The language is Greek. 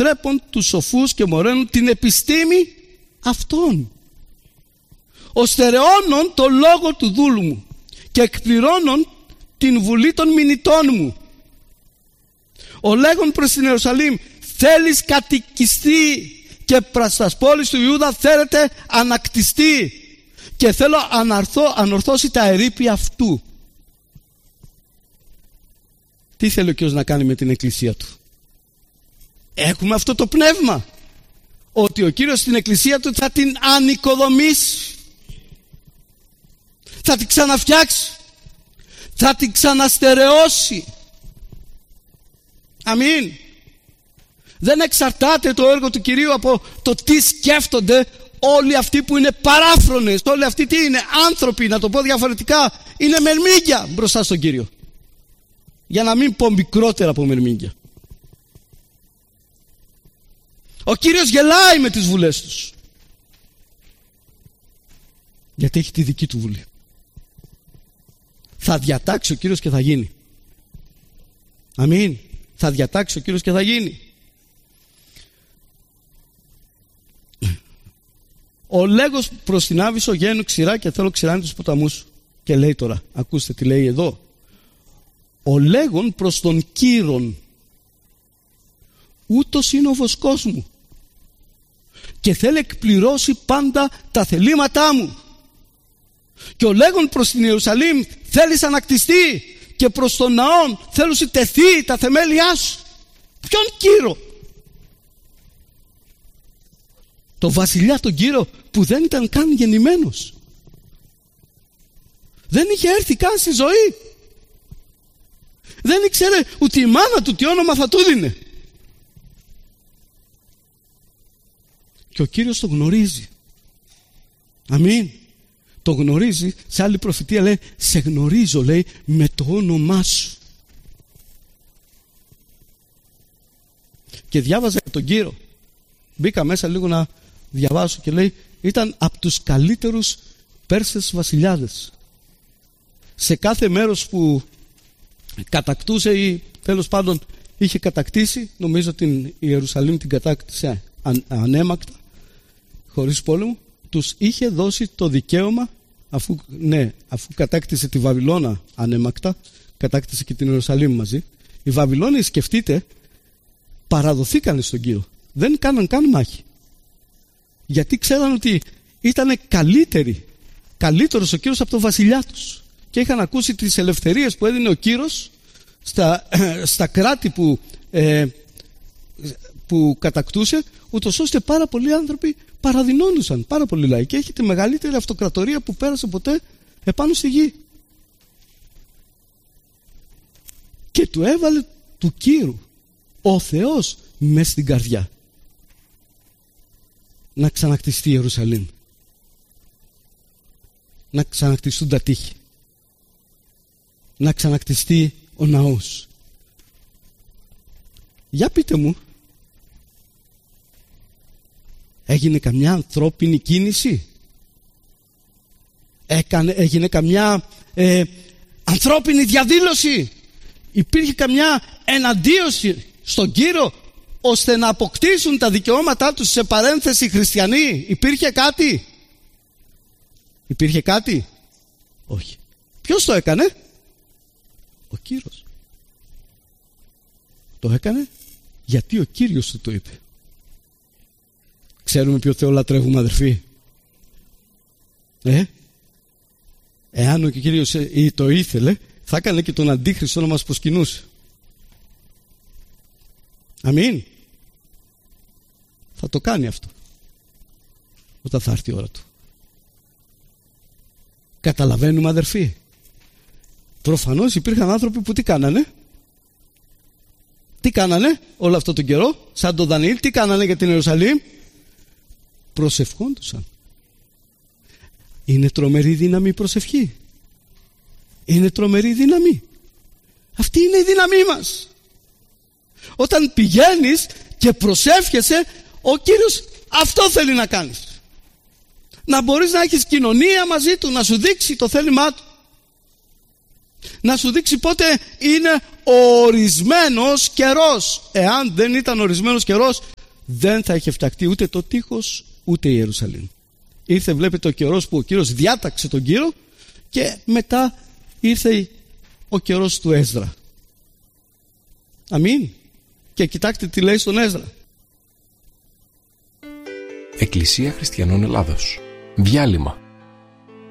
λατρέπων τους σοφούς και μοραίνουν την επιστήμη αυτών. Ως στερεώνων το λόγο του δούλου μου και εκπληρώνων την βουλή των μηνυτών μου. Ο λέγον προς την Ιερουσαλήμ, θέλεις κατοικιστεί, και προς τας πόλεις του Ιούδα θέλετε ανακτιστεί, και θέλω ανορθώσει τα ερείπια αυτού. Τι θέλει ο Κύριος να κάνει με την εκκλησία του? Έχουμε αυτό το πνεύμα, ότι ο Κύριος στην εκκλησία του θα την ανοικοδομήσει, θα την ξαναφτιάξει, θα την ξαναστερεώσει. Αμήν. Δεν εξαρτάται το έργο του Κυρίου από το τι σκέφτονται όλοι αυτοί που είναι παράφρονες. Όλοι αυτοί τι είναι? Άνθρωποι, να το πω διαφορετικά, είναι μερμήγκια μπροστά στον Κύριο. Για να μην πω μικρότερα από μερμήγκια. Ο Κύριος γελάει με τις βουλές τους, γιατί έχει τη δική του βουλή. Θα διατάξει ο Κύριος και θα γίνει. Αμήν. Θα διατάξει ο Κύριος και θα γίνει. Ο λέγος προς την Άβυσσο, γέννου ξηρά και θέλω ξηράνει τους ποταμούς. Και λέει τώρα, ακούστε τι λέει εδώ. Ο λέγον προς τον Κύρον, ούτως είναι ο βοσκός μου και θέλει εκπληρώσει πάντα τα θελήματά μου. Και ο λέγον προς την Ιερουσαλήμ, θέλεις ανακτιστεί, και προς τον ναόν θέλουν τεθεί τα θεμέλια σου. Ποιον Κύρο? Το βασιλιά τον Κύρο που δεν ήταν καν γεννημένος. Δεν είχε έρθει καν στη ζωή. Δεν ήξερε ούτε η μάνα του τι όνομα θα του δίνε. Και ο Κύριος το γνωρίζει. Αμήν. Το γνωρίζει. Σε άλλη προφητεία λέει, σε γνωρίζω, λέει, με το όνομά σου. Και διάβαζα τον Κύρο. Μπήκα μέσα λίγο να διαβάσω και λέει, ήταν από τους καλύτερους Πέρσες βασιλιάδες. Σε κάθε μέρος που κατακτούσε ή τέλος πάντων είχε κατακτήσει, νομίζω την Ιερουσαλήμ την κατάκτησε ανέμακτα, χωρίς πόλεμο, τους είχε δώσει το δικαίωμα, αφού κατάκτησε τη Βαβυλώνα ανέμακτα, κατάκτησε και την Ιερουσαλήμ μαζί. Οι Βαβυλώνιοι, σκεφτείτε, παραδοθήκανε στον Κύριο. Δεν κάναν καν μάχη. Γιατί ξέραν ότι ήταν καλύτερος ο Κύριος από τον βασιλιά τους. Και είχαν ακούσει τις ελευθερίες που έδινε ο Κύριος στα κράτη που κατακτούσε, ούτως ώστε πάρα πολλοί άνθρωποι παραδεινώνουσαν, πάρα πολλοί λαοί. Και έχει τη μεγαλύτερη αυτοκρατορία που πέρασε ποτέ επάνω στη γη. Και του έβαλε του Κύρου ο Θεός μες στην καρδιά να ξανακτιστεί η Ιερουσαλήμ, να ξανακτιστούν τα τείχη, να ξανακτιστεί ο ναός. Για πείτε μου, έγινε καμιά ανθρώπινη κίνηση? Έγινε καμιά ανθρώπινη διαδήλωση? Υπήρχε καμιά εναντίωση στον Κύριο ώστε να αποκτήσουν τα δικαιώματά τους σε παρένθεση χριστιανοί? Υπήρχε κάτι? Όχι. Ποιος το έκανε? Ο Κύριος. Το έκανε γιατί ο Κύριος του το είπε. Ξέρουμε ποιο Θεό λατρεύουμε, αδερφοί? Εάν ο Κύριος το ήθελε, θα έκανε και τον Αντίχριστο να μας προσκυνούσε. Αμήν. Θα το κάνει αυτό όταν θα έρθει η ώρα του. Καταλαβαίνουμε, αδερφοί? Προφανώς υπήρχαν άνθρωποι που τι κάνανε όλο αυτό τον καιρό, σαν τον Δανιήλ, τι κάνανε για την Ιερουσαλήμ? Προσευχόντουσαν. Είναι τρομερή δύναμη η προσευχή. Είναι τρομερή δύναμη. Αυτή είναι η δύναμή μας. Όταν πηγαίνεις και προσεύχεσαι, ο Κύριος αυτό θέλει να κάνεις. Να μπορείς να έχεις κοινωνία μαζί Του, να σου δείξει το θέλημά Του. Να σου δείξει πότε είναι ο ορισμένος καιρός. Εάν δεν ήταν ορισμένος καιρός, δεν θα είχε φτιαχτεί ούτε το τείχος ούτε η Ιερουσαλήμ. Ήρθε, βλέπετε, ο καιρός που ο Κύριος διάταξε τον Κύρο και μετά ήρθε ο καιρός του Έσδρα. Αμήν. Και κοιτάξτε τι λέει στον Έσδρα. Εκκλησία Χριστιανών Ελλάδος. Διάλειμμα.